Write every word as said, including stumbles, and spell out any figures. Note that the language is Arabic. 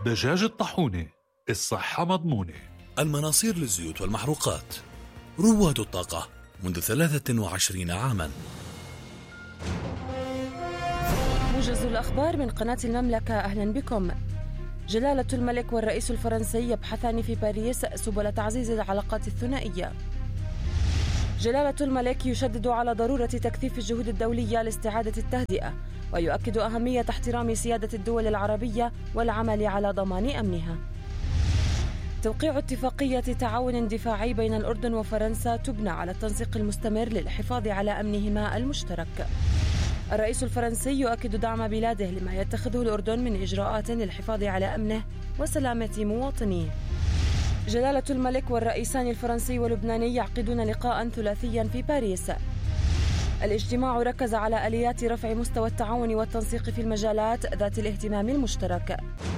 دجاج الطاحونة، الصحة مضمونة. المناصير للزيوت والمحروقات، رواد الطاقة منذ ثلاثة وعشرين عاما. موجز الأخبار من قناة المملكة، أهلا بكم. جلالة الملك والرئيس الفرنسي يبحثان في باريس سبل تعزيز العلاقات الثنائية. جلالة الملك يشدد على ضرورة تكثيف الجهود الدولية لاستعادة التهدئة، ويؤكد أهمية احترام سيادة الدول العربية والعمل على ضمان أمنها. توقيع اتفاقية تعاون دفاعي بين الأردن وفرنسا تبنى على التنسيق المستمر للحفاظ على أمنهما المشترك. الرئيس الفرنسي يؤكد دعم بلاده لما يتخذه الأردن من إجراءات للحفاظ على أمنه وسلامة مواطنيه. جلالة الملك والرئيسان الفرنسي واللبناني يعقدون لقاء ثلاثيا في باريس. الاجتماع ركز على آليات رفع مستوى التعاون والتنسيق في المجالات ذات الاهتمام المشترك.